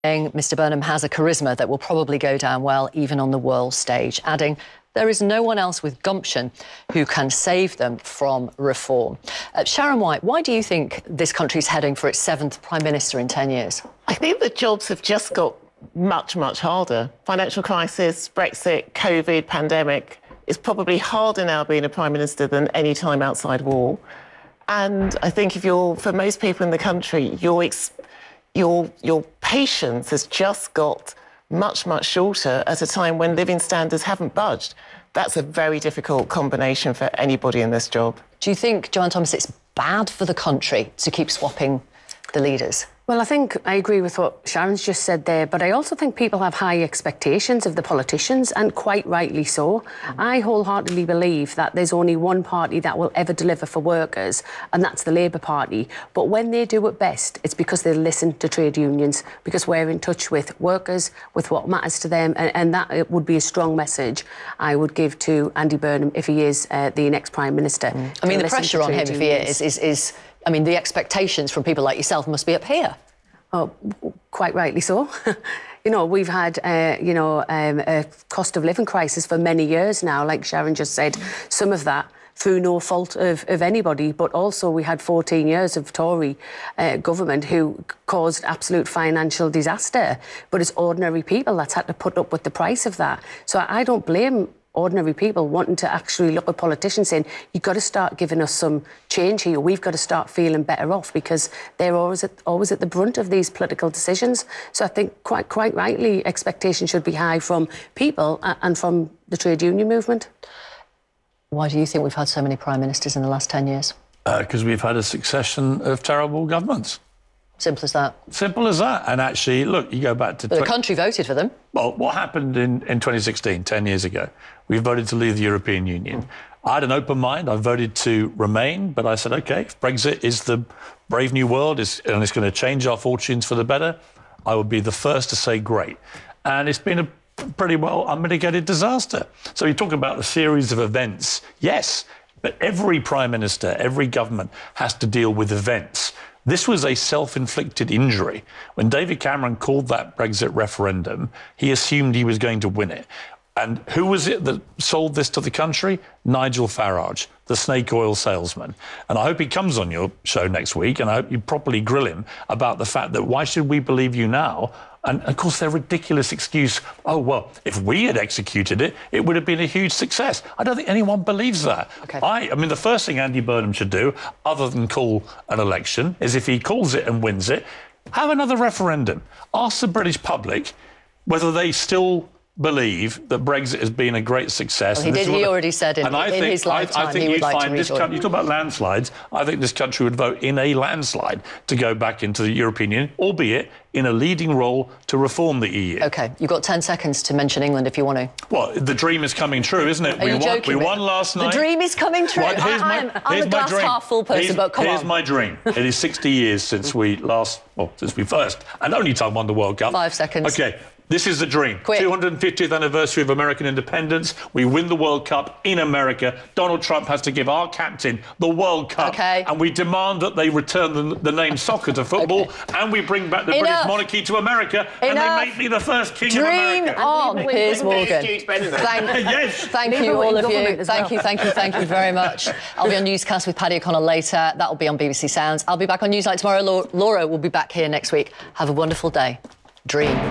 Mr Burnham has a charisma that will probably go down well even on the world stage, adding, there is no one else with gumption who can save them from reform. Sharon White, why do you think this country's heading for its 7th Prime Minister in 10 years? I think the jobs have just got much, much harder. Financial crisis, Brexit, COVID, pandemic. It's probably harder now being a Prime Minister than any time outside war. And I think for most people in the country, your patience has just got much, much shorter at a time when living standards haven't budged. That's a very difficult combination for anybody in this job. Do you think, Joanne Thomas, it's bad for the country to keep swapping the leaders? Well, I think I agree with what Sharon's just said there, but I also think people have high expectations of the politicians, and quite rightly so. I wholeheartedly believe that there's only one party that will ever deliver for workers, and that's the Labour Party. But when they do it best, it's because they listen to trade unions, because we're in touch with workers, with what matters to them, and that would be a strong message I would give to Andy Burnham if he is the next Prime Minister. I mean, the pressure on him if he is I mean, the expectations from people like yourself must be up here. Oh, quite rightly so. You know, we've had, a cost of living crisis for many years now, like Sharon just said. Some of that through no fault of anybody, but also we had 14 years of Tory government who caused absolute financial disaster. But it's ordinary people that's had to put up with the price of that. So I don't blame ordinary people wanting to actually look at politicians saying, you've got to start giving us some change here. We've got to start feeling better off, because they're always at the brunt of these political decisions. So I think quite rightly, expectations should be high from people and from the trade union movement. Why do you think we've had so many Prime Ministers in the last 10 years? Because we've had a succession of terrible governments. Simple as that. Simple as that. And actually, look, you go back to... But the country voted for them. Well, what happened in 2016, 10 years ago? We voted to leave the European Union. I had an open mind. I voted to remain, but I said, OK, if Brexit is the brave new world and it's going to change our fortunes for the better, I would be the first to say great. And it's been a pretty well unmitigated disaster. So you talk about the series of events. Yes, but every Prime Minister, every government has to deal with events. This was a self-inflicted injury. When David Cameron called that Brexit referendum, he assumed he was going to win it. And who was it that sold this to the country? Nigel Farage, the snake oil salesman. And I hope he comes on your show next week, and I hope you properly grill him about the fact that why should we believe you now? And, of course, their ridiculous excuse, oh, well, if we had executed it, it would have been a huge success. I don't think anyone believes that. Okay. I mean, the first thing Andy Burnham should do, other than call an election, is if he calls it and wins it, have another referendum. Ask the British public whether they still believe that Brexit has been a great success. Well, he already said in his lifetime he would like to rejoin. You talk about landslides. I think this country would vote in a landslide to go back into the European Union, albeit in a leading role to reform the EU. OK, you've got 10 seconds to mention England if you want to. Well, the dream is coming true, isn't it? We won last night. The dream is coming true. I'm a glass half full person, but come on. Here's my dream. It is 60 years since we first and only time won the World Cup. 5 seconds. OK. This is the dream. Quick. 250th anniversary of American independence. We win the World Cup in America. Donald Trump has to give our captain the World Cup. Okay. And we demand that they return the name soccer to football. Okay. And we bring back the British monarchy to America. And they make me the first king of America. Dream on, Piers Morgan. Thank you, all of you. Thank you very much. I'll be on Newscast with Paddy O'Connell later. That'll be on BBC Sounds. I'll be back on Newsnight tomorrow. Laura will be back here next week. Have a wonderful day. Dream.